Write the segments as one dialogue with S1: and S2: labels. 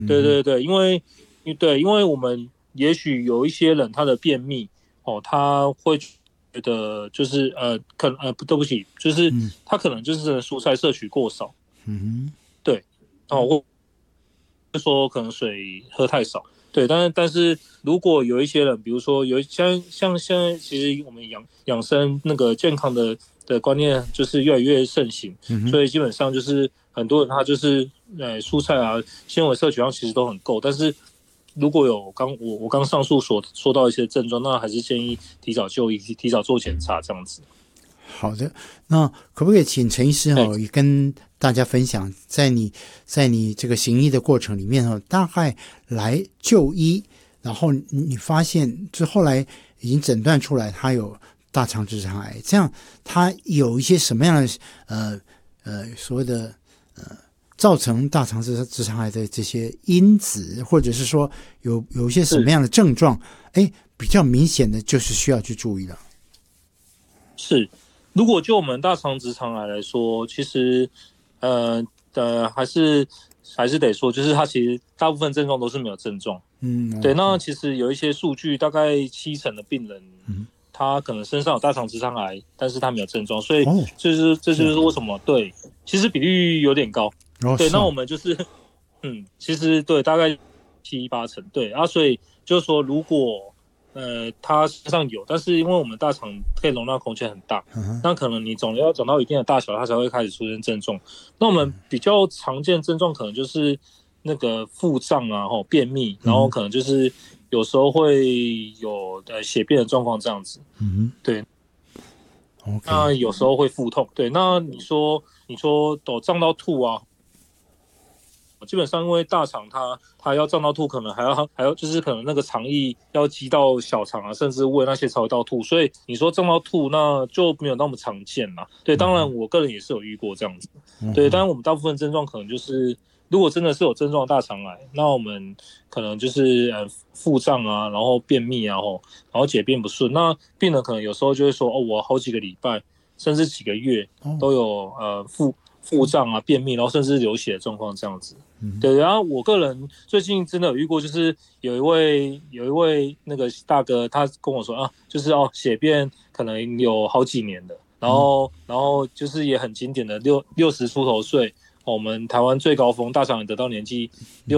S1: 对对对，因为我们也许有一些人他的便秘他会觉得就是对不起，就是他可能就是蔬菜摄取过少，对，或者说可能水喝太少，对，但是如果有一些人，比如说像现在其实我们养生那个健康的观念就是越来越盛行，所以基本上就是很多人他就是蔬菜啊纤维摄取量其实都很够，但是如果有我刚上述所说到一些症状，那还是建议提早就医，提早做检查这样子。
S2: 好的，那可不可以请陈医师也跟大家分享，在你这个行医的过程里面大概来就医，然后你发现就后来已经诊断出来他有大肠直肠癌，这样他有一些什么样的所谓的造成大肠直肠癌的这些因子，或者是说有一些什么样的症状，比较明显的就是需要去注意了。
S1: 是。如果就我们大肠直肠癌来说，其实还是得说，就是它其实大部分症状都是没有症状。对，那其实有一些数据，大概70%的病人，他可能身上有大肠直肠癌，但是他没有症状，所以这就是为什么对，其实比例有点高。对，那我们就是其实对大概7-8成，对啊，所以就是说如果它身上有，但是因为我们大肠可以容纳空间很大，那可能你肿瘤要长到一定的大小，它才会开始出现症状。那我们比较常见的症状可能就是那个腹胀啊，便秘，然后可能就是有时候会有血便的状况这样子。对。那有时候会腹痛。对，那你说胀到吐啊？基本上因为大肠它要胀到吐，可能还要就是可能那个肠液要积到小肠啊，甚至胃那些才会到吐，所以你说胀到吐那就没有那么常见啦。对，当然我个人也是有遇过这样子。对，但是我们大部分症状可能就是如果真的是有症状的大肠癌，那我们可能就是腹胀啊，然后便秘啊，然后解便不顺，那病人可能有时候就会说我好几个礼拜甚至几个月都有腹胀啊、便秘，然后甚至流血的状况这样子。对，然后我个人最近真的有遇过，就是有一位那个大哥，他跟我说就是血便可能有好几年的，然后就是也很经典的60出头岁，我们台湾最高峰大肠癌得到年纪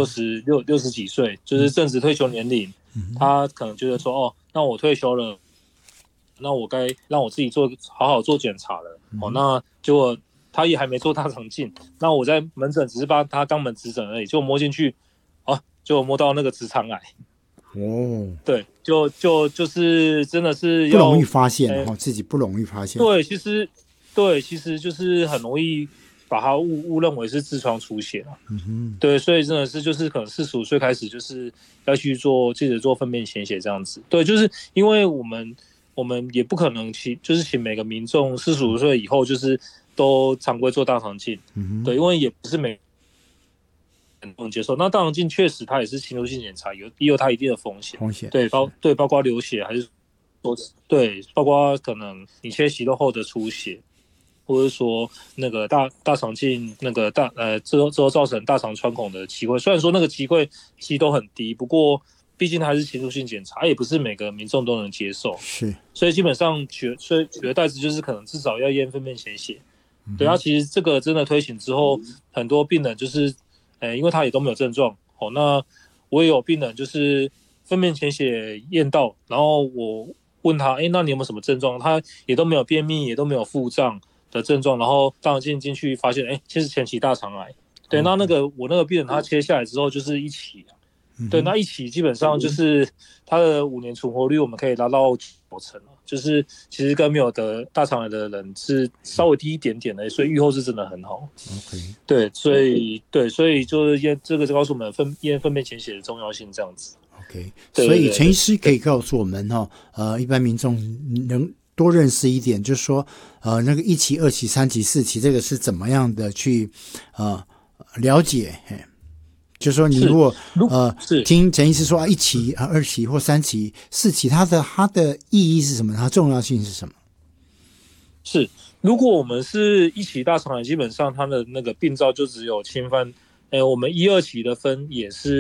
S1: 60几岁，就是正值退休年龄，他可能觉得说那我退休了，那我该让我自己好好做检查了。那结果他也还没做大肠镜，那我在门诊只是帮他肛门指诊而已，就摸进去，就摸到那个直肠癌。对，就是真的是
S2: 不容易发现自己不容易发现。
S1: 对，其实就是很容易把它误认为是痔疮出血了。对，所以真的是就是可能45岁开始就是要去记得做粪便潜血这样子。对，就是因为我们也不可能就是请每个民众45岁以后就是都常规做大肠镜。对，因为也不是每人能接受。那大肠镜确实它也是侵入性检查，也有它一定的风险。对，包括流血还是对，包括可能你切息肉后的出血，或者说那个大肠镜那个之后造成大肠穿孔的机会，虽然说那个机会其实都很低，不过毕竟它还是侵入性检查，也不是每个民众都能接受。
S2: 是，
S1: 所以基本上取而代之就是可能至少要验粪便潜血。对啊，其实这个真的推行之后，很多病人就是因为他也都没有症状那我也有病人就是粪便潜血验到，然后我问他那你有没有什么症状，他也都没有便秘，也都没有腹胀的症状，然后大肠镜进去发现其实前期大肠癌。对，那我那个病人他切下来之后就是一期对，那一期基本上就是他的5年存活率我们可以拉到90%了，就是其实跟没有得大肠癌的人是稍微低一点点的，所以预后是真的很好。对，所以就是这个就告诉我们验粪便潜血的重要性这样子。
S2: 所以陈医师可以告诉我们一般民众能多认识一点，就是说那个1期、2期、3期、4期这个是怎么样的去了解。就是说你如果听陈医师说1期、2期或3期、4期，它的意义是什么？它重要性是什么？
S1: 是，如果我们是1期大肠癌，基本上它的那个病灶就只有侵犯我们1、2期的分也是